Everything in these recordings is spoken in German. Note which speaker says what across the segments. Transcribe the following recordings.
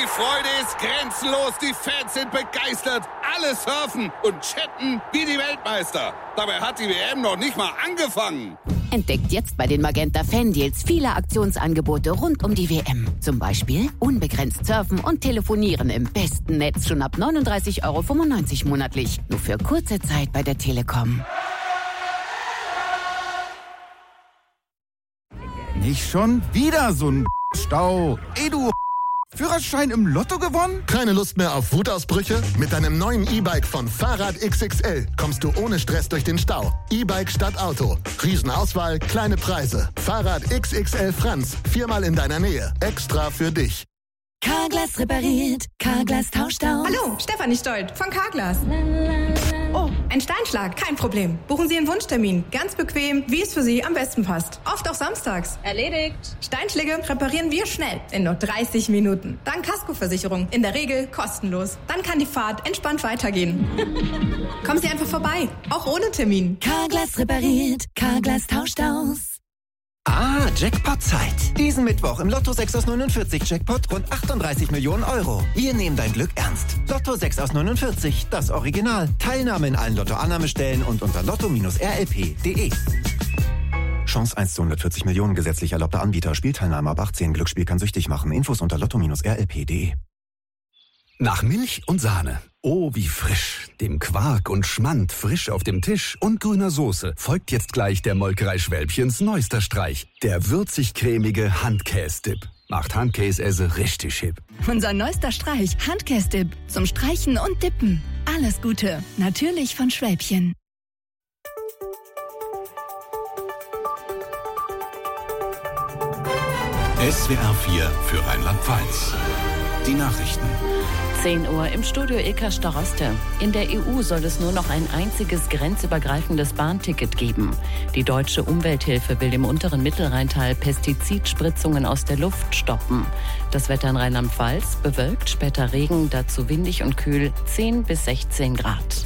Speaker 1: Die Freude ist grenzenlos, die Fans sind begeistert, alle surfen und chatten wie die Weltmeister. Dabei hat die WM noch nicht mal angefangen.
Speaker 2: Entdeckt jetzt bei den Magenta Fan-Deals viele Aktionsangebote rund um die WM. Zum Beispiel unbegrenzt surfen und telefonieren im besten Netz schon ab 39,95 € monatlich. Nur für kurze Zeit bei der Telekom.
Speaker 3: Nicht schon wieder so ein Stau. Ey, du Führerschein im Lotto gewonnen?
Speaker 4: Keine Lust mehr auf Wutausbrüche? Mit deinem neuen E-Bike von Fahrrad XXL kommst du ohne Stress durch den Stau. E-Bike statt Auto. Riesenauswahl, kleine Preise. Fahrrad XXL Franz. 4-mal in deiner Nähe. Extra für dich.
Speaker 5: Carglass repariert. Carglass tauscht aus.
Speaker 6: Hallo, Stefanie Stolt von Carglass. Oh, ein Steinschlag, kein Problem. Buchen Sie einen Wunschtermin. Ganz bequem, wie es für Sie am besten passt. Oft auch samstags.
Speaker 7: Erledigt.
Speaker 6: Steinschläge reparieren wir schnell, in nur 30 Minuten. Dank Kaskoversicherung, in der Regel kostenlos. Dann kann die Fahrt entspannt weitergehen. Kommen Sie einfach vorbei, auch ohne Termin.
Speaker 5: Carglass repariert. Carglass tauscht aus.
Speaker 8: Ah, Jackpot-Zeit. Diesen Mittwoch im Lotto 6 aus 49 Jackpot rund 38 Millionen €. Wir nehmen dein Glück ernst. Lotto 6 aus 49, das Original. Teilnahme in allen Lotto-Annahmestellen und unter lotto-rlp.de. Chance 1 zu 140 Millionen, gesetzlich erlaubter Anbieter. Spielteilnahme ab 18. Glücksspiel kann süchtig machen. Infos unter lotto-rlp.de.
Speaker 9: Nach Milch und Sahne. Oh, wie frisch. Dem Quark und Schmand frisch auf dem Tisch und grüner Soße folgt jetzt gleich der Molkerei Schwälbchens neuester Streich. Der würzig-cremige Handkäse-Dip. Macht Handkäse richtig hip.
Speaker 5: Unser neuester Streich, Handkäse-Dip. Zum Streichen und Dippen. Alles Gute. Natürlich von Schwälbchen.
Speaker 10: SWR 4 für Rheinland-Pfalz. Die Nachrichten.
Speaker 11: 10 Uhr im Studio Ilka Staroste. In der EU soll es nur noch ein einziges grenzübergreifendes Bahnticket geben. Die deutsche Umwelthilfe will im unteren Mittelrheintal Pestizidspritzungen aus der Luft stoppen. Das Wetter in Rheinland-Pfalz: bewölkt, später Regen, dazu windig und kühl, 10 bis 16 Grad.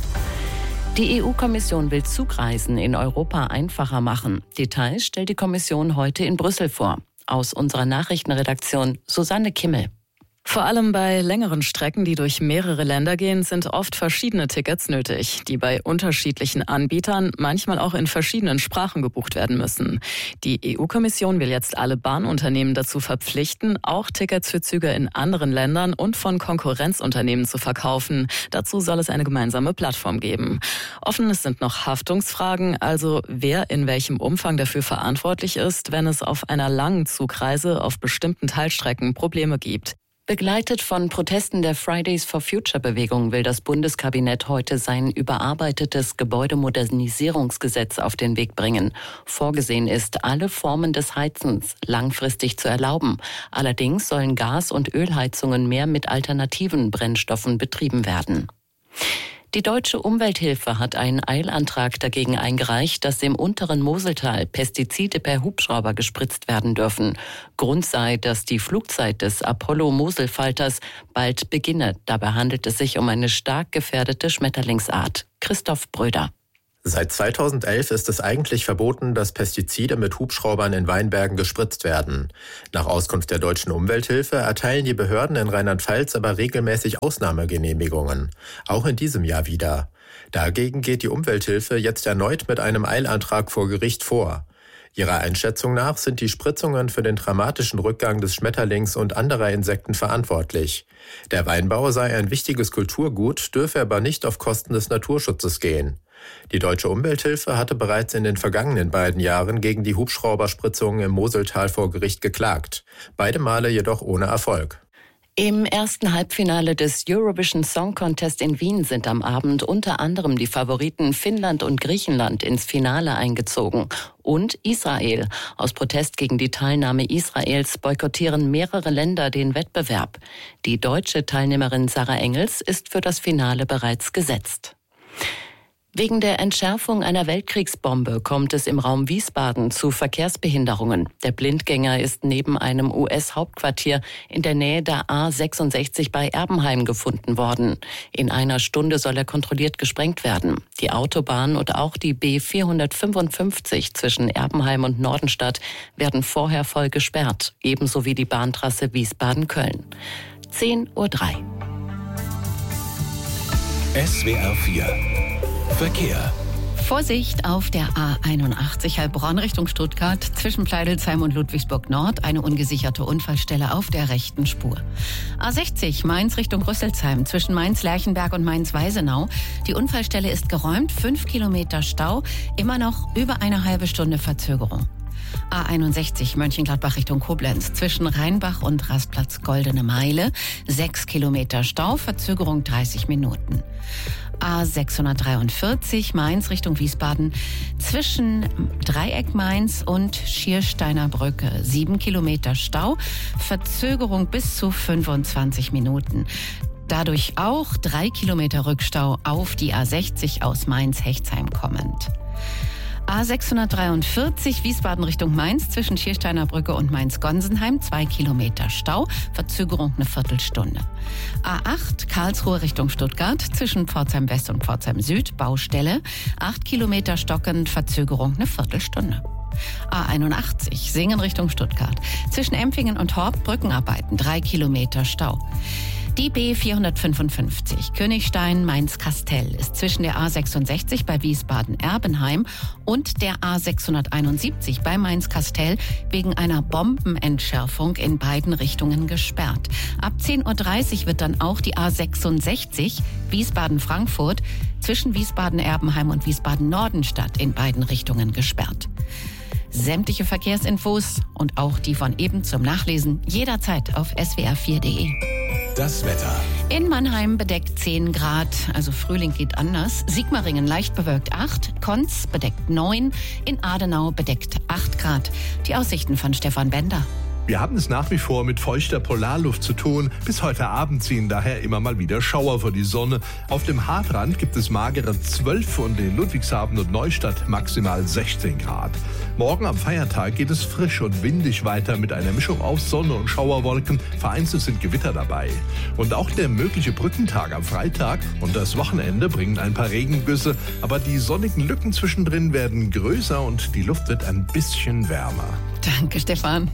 Speaker 11: Die EU-Kommission will Zugreisen in Europa einfacher machen. Details stellt die Kommission heute in Brüssel vor. Aus unserer Nachrichtenredaktion Susanne Kimmel.
Speaker 12: Vor allem bei längeren Strecken, die durch mehrere Länder gehen, sind oft verschiedene Tickets nötig, die bei unterschiedlichen Anbietern manchmal auch in verschiedenen Sprachen gebucht werden müssen. Die EU-Kommission will jetzt alle Bahnunternehmen dazu verpflichten, auch Tickets für Züge in anderen Ländern und von Konkurrenzunternehmen zu verkaufen. Dazu soll es eine gemeinsame Plattform geben. Offen sind noch Haftungsfragen, also wer in welchem Umfang dafür verantwortlich ist, wenn es auf einer langen Zugreise auf bestimmten Teilstrecken Probleme gibt.
Speaker 11: Begleitet von Protesten der Fridays for Future Bewegung will das Bundeskabinett heute sein überarbeitetes Gebäudemodernisierungsgesetz auf den Weg bringen. Vorgesehen ist, alle Formen des Heizens langfristig zu erlauben. Allerdings sollen Gas- und Ölheizungen mehr mit alternativen Brennstoffen betrieben werden. Die deutsche Umwelthilfe hat einen Eilantrag dagegen eingereicht, dass im unteren Moseltal Pestizide per Hubschrauber gespritzt werden dürfen. Grund sei, dass die Flugzeit des Apollo-Moselfalters bald beginne. Dabei handelt es sich um eine stark gefährdete Schmetterlingsart. Christoph Bröder.
Speaker 13: Seit 2011 ist es eigentlich verboten, dass Pestizide mit Hubschraubern in Weinbergen gespritzt werden. Nach Auskunft der deutschen Umwelthilfe erteilen die Behörden in Rheinland-Pfalz aber regelmäßig Ausnahmegenehmigungen. Auch in diesem Jahr wieder. Dagegen geht die Umwelthilfe jetzt erneut mit einem Eilantrag vor Gericht vor. Ihrer Einschätzung nach sind die Spritzungen für den dramatischen Rückgang des Schmetterlings und anderer Insekten verantwortlich. Der Weinbau sei ein wichtiges Kulturgut, dürfe aber nicht auf Kosten des Naturschutzes gehen. Die deutsche Umwelthilfe hatte bereits in den vergangenen beiden Jahren gegen die Hubschrauberspritzungen im Moseltal vor Gericht geklagt. Beide Male jedoch ohne Erfolg.
Speaker 11: Im ersten Halbfinale des Eurovision Song Contest in Wien sind am Abend unter anderem die Favoriten Finnland und Griechenland ins Finale eingezogen. Und Israel. Aus Protest gegen die Teilnahme Israels boykottieren mehrere Länder den Wettbewerb. Die deutsche Teilnehmerin Sarah Engels ist für das Finale bereits gesetzt. Wegen der Entschärfung einer Weltkriegsbombe kommt es im Raum Wiesbaden zu Verkehrsbehinderungen. Der Blindgänger ist neben einem US-Hauptquartier in der Nähe der A66 bei Erbenheim gefunden worden. In einer Stunde soll er kontrolliert gesprengt werden. Die Autobahn und auch die B455 zwischen Erbenheim und Nordenstadt werden vorher voll gesperrt, ebenso wie die Bahntrasse Wiesbaden-Köln. 10:03 Uhr.
Speaker 10: SWR 4 Verkehr.
Speaker 2: Vorsicht auf der A81 Heilbronn Richtung Stuttgart zwischen Pleidelsheim und Ludwigsburg Nord. Eine ungesicherte Unfallstelle auf der rechten Spur. A60 Mainz Richtung Rüsselsheim zwischen Mainz-Lerchenberg und Mainz-Weisenau. Die Unfallstelle ist geräumt, 5 Kilometer Stau, immer noch über eine halbe Stunde Verzögerung. A61 Mönchengladbach Richtung Koblenz zwischen Rheinbach und Rastplatz Goldene Meile. 6 Kilometer Stau, Verzögerung 30 Minuten. A643 Mainz Richtung Wiesbaden zwischen Dreieck Mainz und Schiersteiner Brücke. 7 Kilometer Stau, Verzögerung bis zu 25 Minuten. Dadurch auch 3 Kilometer Rückstau auf die A60 aus Mainz-Hechtsheim kommend. A643 Wiesbaden Richtung Mainz zwischen Schiersteiner Brücke und Mainz-Gonsenheim 2 Kilometer Stau, Verzögerung eine Viertelstunde. A8 Karlsruhe Richtung Stuttgart zwischen Pforzheim West und Pforzheim Süd Baustelle 8 Kilometer stockend, Verzögerung eine Viertelstunde. A81 Singen Richtung Stuttgart zwischen Empfingen und Horb Brückenarbeiten 3 Kilometer Stau. Die B455 Königstein Mainz-Kastel ist zwischen der A66 bei Wiesbaden-Erbenheim und der A671 bei Mainz-Kastel wegen einer Bombenentschärfung in beiden Richtungen gesperrt. Ab 10:30 Uhr wird dann auch die A66 Wiesbaden-Frankfurt zwischen Wiesbaden-Erbenheim und Wiesbaden-Nordenstadt in beiden Richtungen gesperrt. Sämtliche Verkehrsinfos und auch die von eben zum Nachlesen jederzeit auf swr4.de.
Speaker 10: Das Wetter.
Speaker 2: In Mannheim bedeckt 10 Grad, also Frühling geht anders. Sigmaringen leicht bewölkt 8, Konz bedeckt 9, in Adenau bedeckt 8 Grad. Die Aussichten von Stefan Bender.
Speaker 7: Wir haben es nach wie vor mit feuchter Polarluft zu tun. Bis heute Abend ziehen daher immer mal wieder Schauer vor die Sonne. Auf dem Haardrand gibt es magere 12 und in Ludwigshafen und Neustadt maximal 16 Grad. Morgen am Feiertag geht es frisch und windig weiter mit einer Mischung aus Sonne und Schauerwolken. Vereinzelt sind Gewitter dabei. Und auch der mögliche Brückentag am Freitag und das Wochenende bringen ein paar Regengüsse. Aber die sonnigen Lücken zwischendrin werden größer und die Luft wird ein bisschen wärmer.
Speaker 2: Danke, Stefan.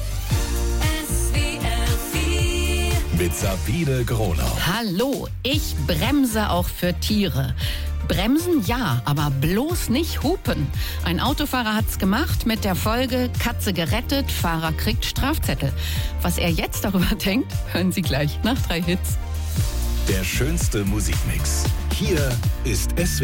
Speaker 10: Mit Sabine Gronau.
Speaker 2: Hallo, ich bremse auch für Tiere. Bremsen ja, aber bloß nicht hupen. Ein Autofahrer hat's gemacht mit der Folge Katze gerettet, Fahrer kriegt Strafzettel. Was er jetzt darüber denkt, hören Sie gleich nach 3 Hits.
Speaker 10: Der schönste Musikmix. Hier ist SWR